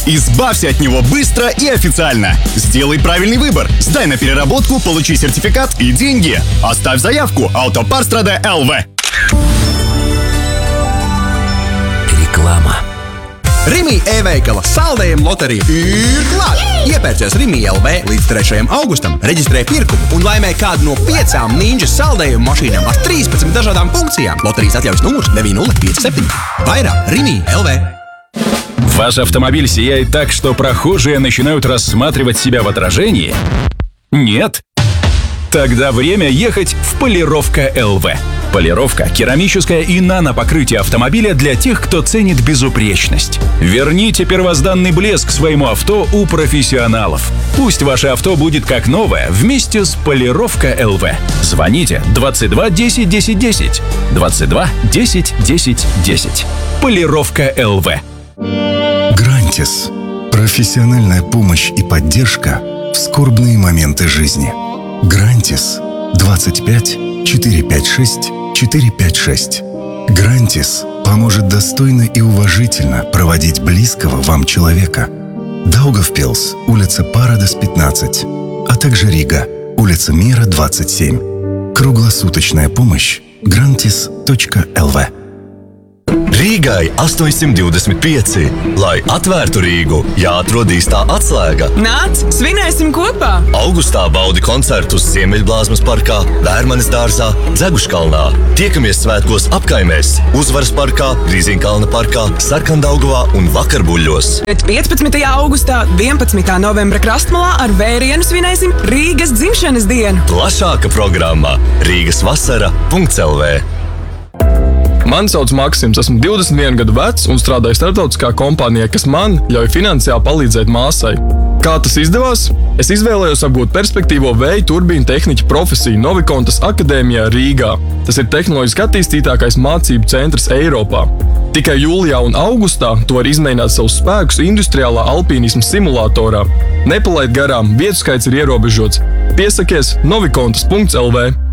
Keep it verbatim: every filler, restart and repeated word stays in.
Избавься от него быстро и официально. Сделай правильный выбор. Сдай на переработку, получи сертификат и деньги. Оставь заявку. Autopārstrāde точка эл ви. Reklāma. Rimi e-veikala saldējuma loterija ir klāta! Iepērcies Rimi L V līdz trešajam augustam, reģistrē pirkumu un laimē kādu no piecām Ninja saldējuma mašīnām ar trīspadsmit dažādām funkcijām. Loterijas atļaujas numurs deviņi nulle pieci septiņi. Vairāk Rimi L V. Ваш автомобиль сияет так, что прохожие начинают рассматривать себя в отражении? Нет? Тогда время ехать в Полировка эл ви. Полировка, керамическое и нанопокрытие автомобиля для тех, кто ценит безупречность. Верните первозданный блеск своему авто у профессионалов. Пусть ваше авто будет как новое вместе с Полировка эл ви. Звоните двадцать два десять десять десять. двадцать два десять десять десять. Полировка эл ви. Грантис. Профессиональная помощь и поддержка в скорбные моменты жизни. Грантис. двадцать пять четыреста пятьдесят шесть четыреста пятьдесят шесть. Грантис поможет достойно и уважительно проводить близкого вам человека. Даугавпилс, улица Парадес, пятнадцать, а также Рига, улица Мира, двадцать семь. Круглосуточная помощь. грантис точка эл ви. Rīgai astoņsimt divdesmit pieci. Lai atvērtu Rīgu, jāatrod īstā atslēga. Nāc, svinēsim kopā! Augustā baudi koncertus Ziemeļblāzmas parkā, Vērmanes dārzā, Dzeguškalnā. Tiekamies svētkos apkaimēs, Uzvaras parkā, Grīziņkalna parkā, Sarkandaugavā un Vakarbuļļos. Bet piecpadsmitajā augustā, vienpadsmitā novembra Krastmalā ar vērienu svinēsim Rīgas dzimšanas dienu. Plašāka programmā rīgasvasara punkts el vē. Mani sauc Maksims, esmu divdesmit vienu gadu vecs un strādāju starptautiskā kompānijā, kas man ļauj finansiāli palīdzēt māsai. Kā tas izdevās? Es izvēlējos apgūt perspektīvo vēja turbīnu tehniķa profesiju Novikontas akadēmijā Rīgā. Tas ir tehnoloģiski attīstītākais mācību centrs Eiropā. Tikai jūlijā un augustā tu vari izmēģināt savus spēkus industriālā alpīnisma simulatorā. Nepalaid garām, vietu skaits ir ierobežots. Piesakies novikontas punkts el vē.